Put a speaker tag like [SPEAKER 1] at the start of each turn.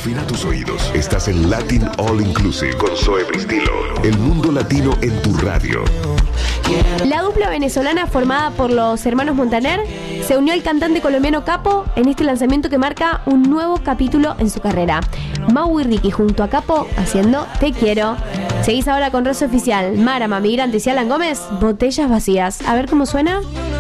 [SPEAKER 1] Afina tus oídos. Estás en Latin All Inclusive con Zoe Bristilo. El mundo latino en tu radio.
[SPEAKER 2] La dupla venezolana formada por los hermanos Montaner se unió al cantante colombiano Capo en este lanzamiento que marca un nuevo capítulo en su carrera. Mau y Ricky junto a Capo haciendo Te Quiero. Seguís ahora con Rosa Oficial, Mara, Mami Grande y Alan Gómez, Botellas Vacías. A ver cómo suena.